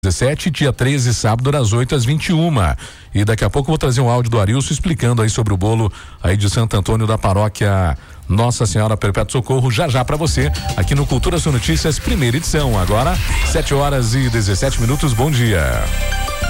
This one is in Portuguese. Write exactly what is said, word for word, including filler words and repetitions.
dezessete, dia treze, sábado, das oito às vinte e uma. E daqui a pouco eu vou trazer um áudio do Arilson explicando aí sobre o bolo aí de Santo Antônio da paróquia Nossa Senhora Perpétuo Socorro, já já pra você, aqui no Cultura São Notícias, primeira edição. Agora, sete horas e dezessete minutos, bom dia.